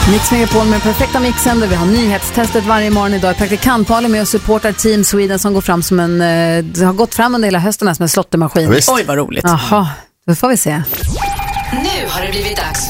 Mix Megapol med perfekta mixen där vi har nyhetstestet varje morgon idag. Praktikant Malin med och supportar Team Sweden som går fram som har gått fram under hela hösten som en slottemaskin. Ja, oj vad roligt. Jaha, då får vi se. Nu har det blivit dags